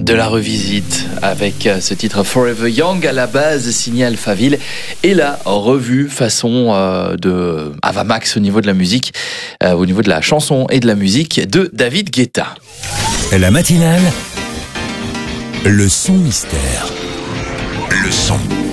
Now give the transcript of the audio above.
de la revisite avec ce titre Forever Young, à la base signé Alphaville, et la revue façon de Avamax au niveau de la musique, au niveau de la chanson et de la musique de David Guetta. La matinale, le son mystère. Le son.